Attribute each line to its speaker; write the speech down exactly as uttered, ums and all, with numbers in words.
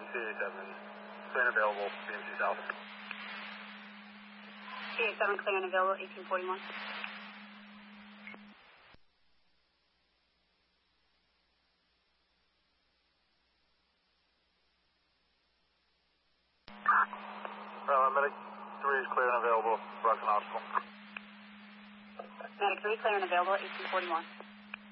Speaker 1: C eighty-seven, clear and available, B M C South.
Speaker 2: C eighty-seven, clear and available, eighteen forty-one.
Speaker 1: Uh, Medic three is clear and available, Brockton Hospital.
Speaker 2: Medic three, clear and available, eighteen forty-one.